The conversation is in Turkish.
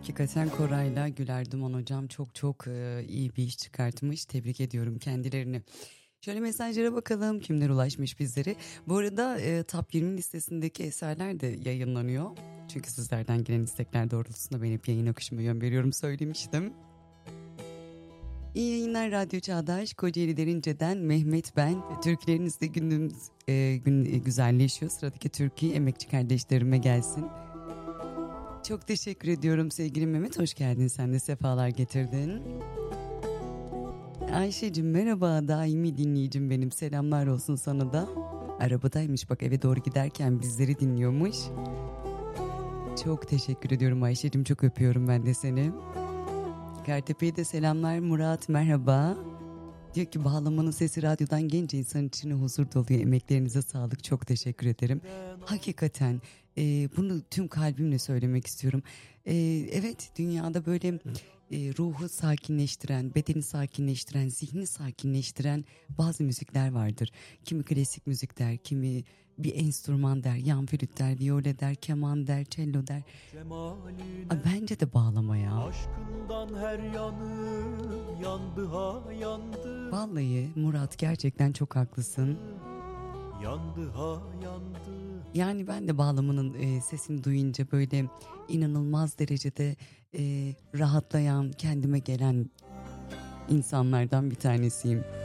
Hakikaten Koray'la Güler Duman hocam çok iyi bir iş çıkartmış. Tebrik ediyorum kendilerini. Şöyle mesajlara bakalım kimler ulaşmış bizlere. Bu arada Top 20 listesindeki eserler de yayınlanıyor. Çünkü sizlerden gelen istekler doğrultusunda ben hep yayın akışıma yön veriyorum söylemiştim. İyi yayınlar Radyo Çağdaş, Kocaeli Derince'den Mehmet ben. Türkülerinizde günümüz gün güzelleşiyor. Sıradaki türkü emekçi kardeşlerime gelsin. Çok teşekkür ediyorum sevgili Mehmet. Hoş geldin, sen de sefalar getirdin. Ayşe'cim merhaba, daimi dinleyicim benim, selamlar olsun sana da. Arabadaymış bak, eve doğru giderken bizleri dinliyormuş. Çok teşekkür ediyorum Ayşe'cim, çok öpüyorum ben de seni. Kartepe'ye de selamlar. Murat merhaba. Diyor ki bağlamanın sesi radyodan genç insan içine huzur doluyor. Emeklerinize sağlık, çok teşekkür ederim. Hakikaten bunu tüm kalbimle söylemek istiyorum. Evet, dünyada böyle ruhu sakinleştiren, bedeni sakinleştiren, zihni sakinleştiren bazı müzikler vardır. Kimi klasik müzik der, kimi bir enstrüman der, yan flüt der, viyole der, keman der, cello der. Bence de bağlama ya. Aşkından her yanı yandı ha yandı. Vallahi Murat gerçekten çok haklısın. Yandı ha yandı. Yani ben de bağlamanın sesini duyunca böyle inanılmaz derecede rahatlayan, kendime gelen insanlardan bir tanesiyim.